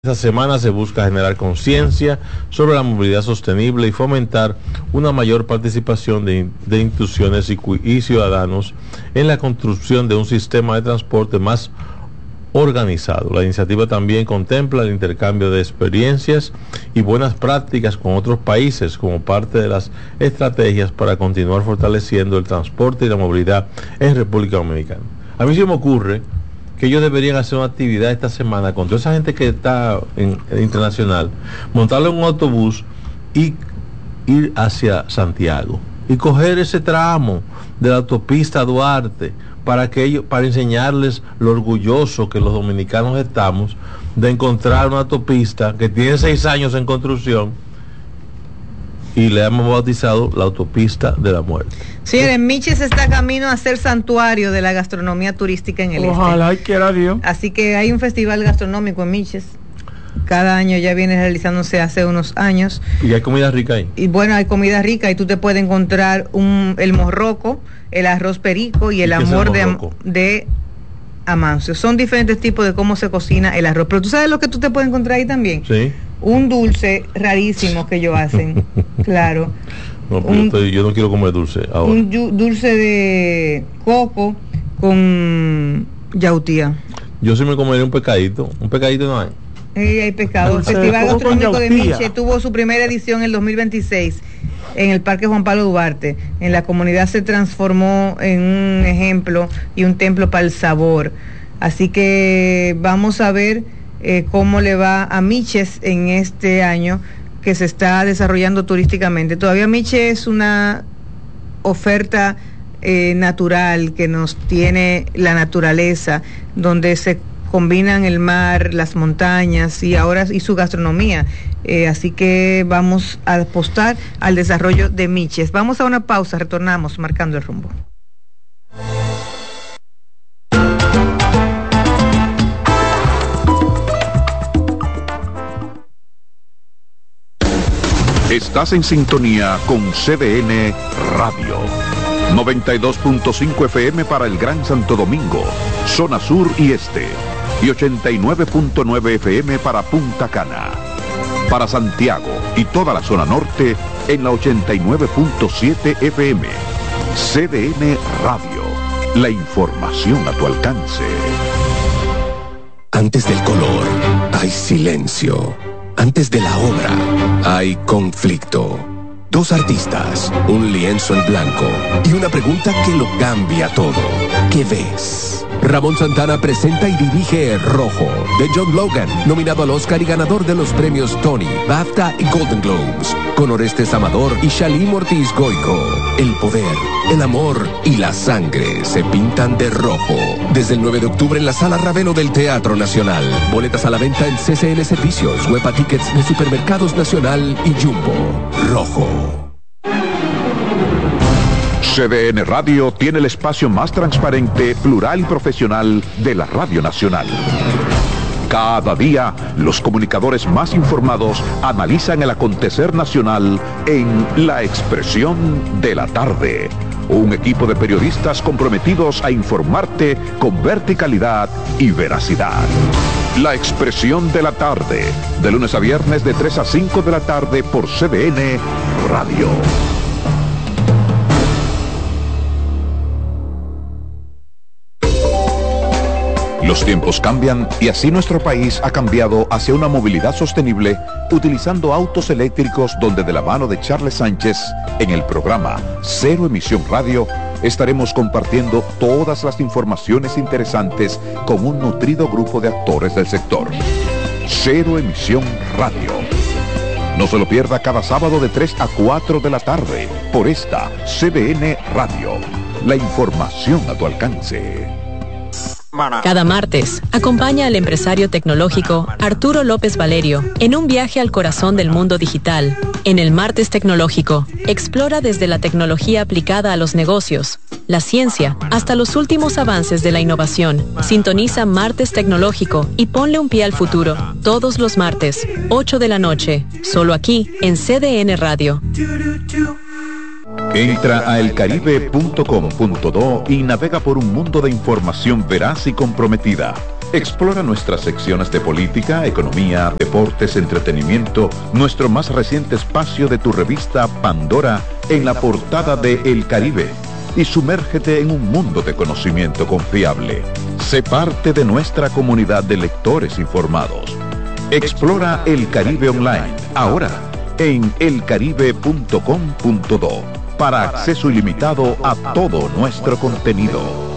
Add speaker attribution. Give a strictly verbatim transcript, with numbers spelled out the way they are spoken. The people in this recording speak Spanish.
Speaker 1: Esta semana se busca generar conciencia sobre la movilidad sostenible y fomentar una mayor participación de, de instituciones y, y ciudadanos en la construcción de un sistema de transporte más organizado. La iniciativa también contempla el intercambio de experiencias y buenas prácticas con otros países como parte de las estrategias para continuar fortaleciendo el transporte y la movilidad en República Dominicana. A mí se me ocurre que ellos deberían hacer una actividad esta semana con toda esa gente que está en, en internacional, montarle un autobús y ir hacia Santiago y coger ese tramo de la autopista Duarte para que ellos, para enseñarles lo orgulloso que los dominicanos estamos de encontrar una autopista que tiene seis años en construcción y le hemos bautizado la autopista de la muerte.
Speaker 2: Señores, Miches está camino a ser santuario de la gastronomía turística en el este.
Speaker 3: Ojalá y quiera Dios.
Speaker 2: Así que hay un festival gastronómico en Miches. Cada año ya viene realizándose hace unos años.
Speaker 1: ¿Y hay comida rica ahí?
Speaker 2: Y bueno, hay comida rica y tú te puedes encontrar un, el morroco, el arroz perico y el ¿Y amor de, de Amancio. Son diferentes tipos de cómo se cocina el arroz. Pero tú sabes lo que tú te puedes encontrar ahí también.
Speaker 1: Sí.
Speaker 2: Un dulce rarísimo que ellos hacen. Claro.
Speaker 1: No, pero un, yo, estoy, yo no quiero comer dulce ahora.
Speaker 2: Un yu, dulce de coco con yautía.
Speaker 1: Yo sí me comería un pescadito. Un pescadito no hay.
Speaker 2: Eh, hay pescado. El Festival Gastronómico de Miche tuvo su primera edición en el dos mil veintiséis en el Parque Juan Pablo Duarte. En la comunidad se transformó en un ejemplo y un templo para el sabor. Así que vamos a ver eh, cómo le va a Miches en este año que se está desarrollando turísticamente. Todavía Miche es una oferta eh, natural que nos tiene la naturaleza, donde se combinan el mar, las montañas y ahora y su gastronomía. Eh, así que vamos a apostar al desarrollo de Miches. Vamos a una pausa, retornamos marcando el rumbo.
Speaker 4: Estás en sintonía con C D N Radio. noventa y dos punto cinco F M para el Gran Santo Domingo, zona sur y este. Y ochenta y nueve punto nueve F M para Punta Cana. Para Santiago y toda la zona norte en la ochenta y nueve punto siete F M. C D N Radio. La información a tu alcance.
Speaker 5: Antes del color, hay silencio. Antes de la obra, hay conflicto. Dos artistas, un lienzo en blanco y una pregunta que lo cambia todo. ¿Qué ves? Ramón Santana presenta y dirige Rojo, de John Logan, nominado al Oscar y ganador de los premios Tony, BAFTA y Golden Globes, con Orestes Amador y Shalim Ortiz Goico. El poder, el amor y la sangre se pintan de rojo. Desde el nueve de octubre en la Sala Ravelo del Teatro Nacional. Boletas a la venta en C C N Servicios, Huepa Tickets de Supermercados Nacional y Jumbo. Rojo.
Speaker 4: C D N Radio tiene el espacio más transparente, plural y profesional de la Radio Nacional. Cada día, los comunicadores más informados analizan el acontecer nacional en La Expresión de la Tarde. Un equipo de periodistas comprometidos a informarte con verticalidad y veracidad. La Expresión de la Tarde, de lunes a viernes de tres a cinco de la tarde por C D N Radio. Los tiempos cambian y así nuestro país ha cambiado hacia una movilidad sostenible utilizando autos eléctricos, donde de la mano de Charles Sánchez en el programa Cero Emisión Radio estaremos compartiendo todas las informaciones interesantes con un nutrido grupo de actores del sector. Cero Emisión Radio. No se lo pierda cada sábado de tres a cuatro de la tarde por esta C D N Radio. La información a tu alcance.
Speaker 6: Cada martes, acompaña al empresario tecnológico Arturo López Valerio en un viaje al corazón del mundo digital. En el Martes Tecnológico, explora desde la tecnología aplicada a los negocios, la ciencia, hasta los últimos avances de la innovación. Sintoniza Martes Tecnológico y ponle un pie al futuro. Todos los martes, ocho de la noche, solo aquí en C D N Radio.
Speaker 4: Entra a el caribe punto com punto do y navega por un mundo de información veraz y comprometida. Explora nuestras secciones de política, economía, deportes, entretenimiento, nuestro más reciente espacio de tu revista Pandora en la portada de El Caribe y sumérgete en un mundo de conocimiento confiable. Sé parte de nuestra comunidad de lectores informados. Explora El Caribe Online, ahora en el caribe punto com punto do, para acceso ilimitado a todo nuestro contenido.